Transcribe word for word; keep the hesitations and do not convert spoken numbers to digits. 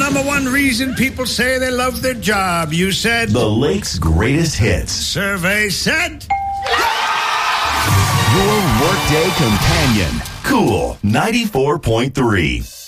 number one reason people say they love their job? You said... The Lake's greatest hits. Survey said... Your workday companion. Cool ninety-four point three.